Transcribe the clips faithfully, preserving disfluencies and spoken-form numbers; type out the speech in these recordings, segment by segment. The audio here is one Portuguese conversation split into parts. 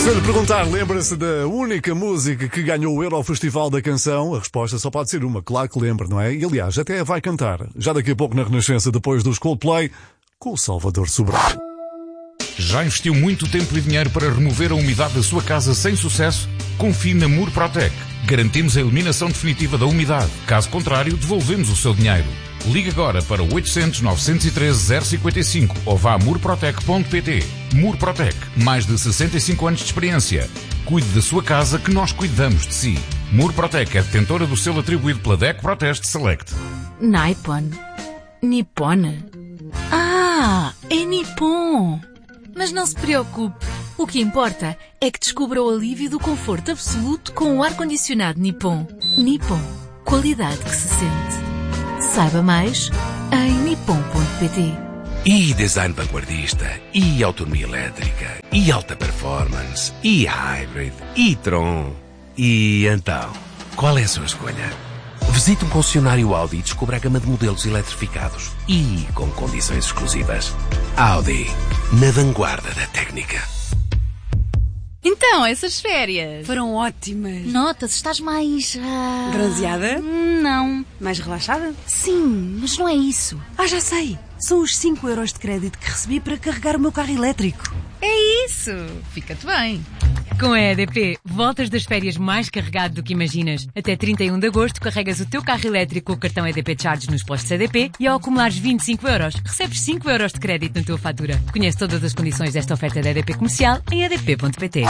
Se eu lhe perguntar, lembra-se da única música que ganhou o Eurofestival da Canção? A resposta só pode ser uma, claro que lembra, não é? E aliás, até vai cantar, já daqui a pouco na Renascença, depois dos Coldplay, com o Salvador Sobral. Já investiu muito tempo e dinheiro para remover a umidade da sua casa sem sucesso? Confie na Murprotec. Garantimos a eliminação definitiva da umidade. Caso contrário, devolvemos o seu dinheiro. Ligue agora para oitocentos, novecentos e treze, zero cinquenta e cinco ou vá a murprotec ponto pt. Murprotec, mais de sessenta e cinco anos de experiência. Cuide da sua casa que nós cuidamos de si. Murprotec é detentora do selo atribuído pela D E C Proteste Select. Nippon. Nippon. Ah, é Nippon. Mas não se preocupe. O que importa é que descubra o alívio do conforto absoluto com o ar-condicionado Nippon. Nippon. Qualidade que se sente. Saiba mais em nippon ponto pt. E design vanguardista, e autonomia elétrica, e alta performance, e hybrid, e Tron. E então, qual é a sua escolha? Visite um concessionário Audi e descubra a gama de modelos eletrificados e com condições exclusivas. Audi, na vanguarda da técnica. Então, essas férias foram ótimas. Nota-se, estás mais... Uh... bronzeada? Não. Mais relaxada? Sim, mas não é isso. Ah, já sei. São os cinco euros de crédito que recebi para carregar o meu carro elétrico. É isso. Fica-te bem. Com a E D P, voltas das férias mais carregado do que imaginas. Até trinta e um de agosto, carregas o teu carro elétrico com o cartão E D P Charge nos postos E D P e ao acumulares vinte e cinco euros, recebes cinco euros de crédito na tua fatura. Conhece todas as condições desta oferta da E D P Comercial em e d p ponto pt.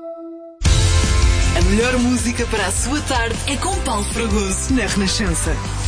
A melhor música para a sua tarde é com Paulo Fragoso, na Renascença.